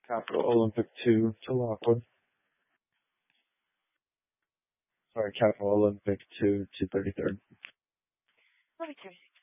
Capital Olympic 2 to Lockwood. Sorry, Capital Olympic 2 to 33rd. Let me check.